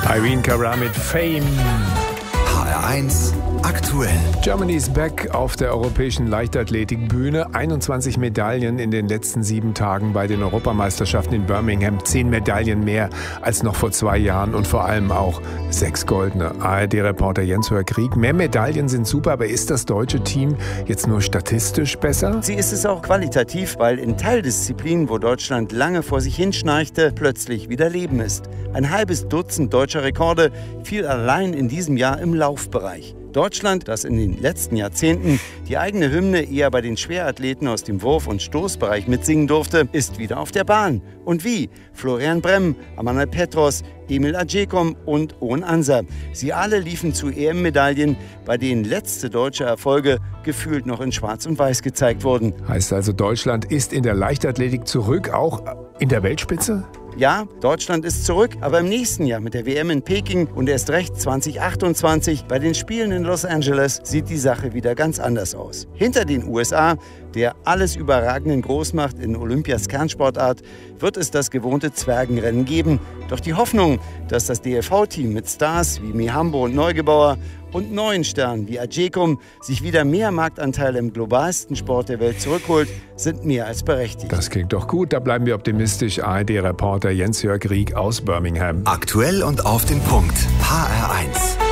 Irene Cara mit Fame. HR1 aktuell. Germany is back auf der europäischen Leichtathletikbühne. 21 Medaillen in den letzten 7 Tagen bei den Europameisterschaften in Birmingham. 10 Medaillen mehr als noch vor 2 Jahren und vor allem auch 6 goldene. ARD-Reporter Jens-Jörg Krieg. Mehr Medaillen sind super, aber ist das deutsche Team jetzt nur statistisch besser? Sie ist es auch qualitativ, weil in Teildisziplinen, wo Deutschland lange vor sich hinschnarchte, plötzlich wieder Leben ist. Ein halbes Dutzend deutscher Rekorde fiel allein in diesem Jahr im Laufbereich. Deutschland, das in den letzten Jahrzehnten die eigene Hymne eher bei den Schwerathleten aus dem Wurf- und Stoßbereich mitsingen durfte, ist wieder auf der Bahn. Und wie? Florian Bremm, Amanal Petros, Emil Ajcekum und Owen Ansa. Sie alle liefen zu EM-Medaillen, bei denen letzte deutsche Erfolge gefühlt noch in Schwarz und Weiß gezeigt wurden. Heißt also, Deutschland ist in der Leichtathletik zurück, auch in der Weltspitze? Ja, Deutschland ist zurück, aber im nächsten Jahr mit der WM in Peking und erst recht 2028 bei den Spielen in Los Angeles sieht die Sache wieder ganz anders aus. Hinter den USA, der alles überragenden Großmacht in Olympias Kernsportart, wird es das gewohnte Zwergenrennen geben. Doch die Hoffnung, dass das DLV-Team mit Stars wie Mihambo und Neugebauer und neuen Sternen wie Ajcekum sich wieder mehr Marktanteile im globalsten Sport der Welt zurückholt, sind mehr als berechtigt. Das klingt doch gut, da bleiben wir optimistisch. ARD-Reporter Jens-Jörg Krieg aus Birmingham. Aktuell und auf den Punkt. HR1.